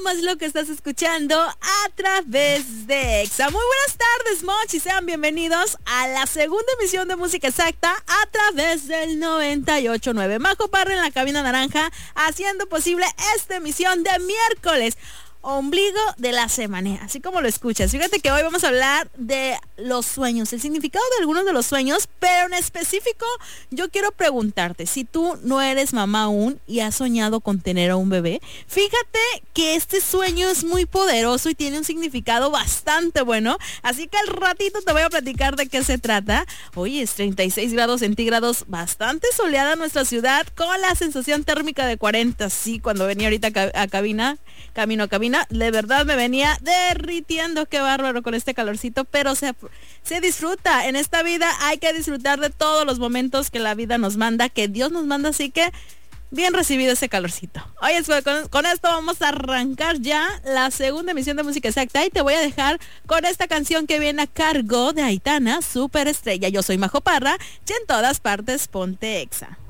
Somos lo que estás escuchando a través de Exa. Muy buenas tardes, Moch, y sean bienvenidos a la segunda emisión de Música Exacta a través del 98.9. Majo Parra en la cabina naranja, haciendo posible esta emisión de miércoles, ombligo de la semana, así como lo escuchas. Fíjate que hoy vamos a hablar de los sueños, el significado de algunos de los sueños, pero en específico yo quiero preguntarte, si tú no eres mamá aún y has soñado con tener a un bebé, fíjate que este sueño es muy poderoso y tiene un significado bastante bueno, así que al ratito te voy a platicar de qué se trata. Hoy es 36 grados centígrados, bastante soleada nuestra ciudad, con la sensación térmica de 40, sí, cuando venía ahorita a camino a cabina, de verdad me venía derritiendo, qué bárbaro con este calorcito, pero se disfruta. En esta vida hay que disfrutar de todos los momentos que la vida nos manda, que Dios nos manda, así que bien recibido ese calorcito. Oye, con esto vamos a arrancar ya la segunda emisión de Música Exacta y te voy a dejar con esta canción que viene a cargo de Aitana, Superestrella. Yo soy Majo Parra y en todas partes ponte Exa.